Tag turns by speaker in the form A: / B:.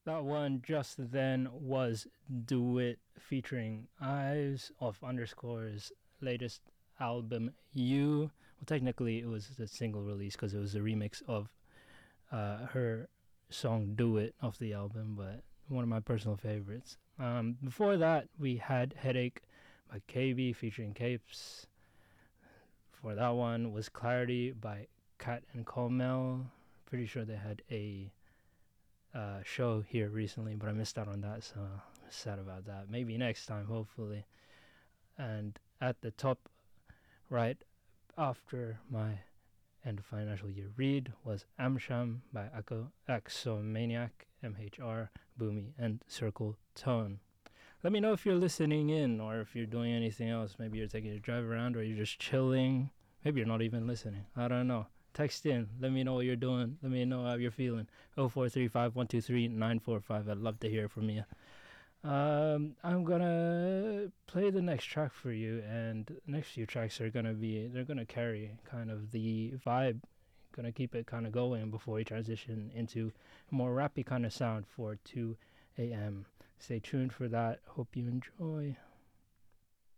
A: That one just then was Do It featuring Eyes of Underscore's latest album, You. Well, technically, it was a single release because it was a remix of her song Do It off the album, but one of my personal favorites. Before that, we had Headache by KB featuring Capes. Before that one was Clarity by Kat and Colmel. Pretty sure they had a show here recently, but I missed out on that, so I'm sad about that. Maybe next time, hopefully. And at the top right after my end of financial year read was Amsham by Axomaniac, MHR, Boomy, and Circle Tone. Let me know if you're listening in or if you're doing anything else. Maybe you're taking a drive around or you're just chilling. Maybe you're not even listening. I don't know. Text in. Let me know what you're doing. Let me know how you're feeling. 0435-123-945. I'd love to hear from you. I'm gonna play the next track for you, and the next few tracks are gonna carry kind of the vibe, gonna keep it kind of going before we transition into a more rappy kind of sound for 2 a.m. Stay tuned for that. Hope you enjoy.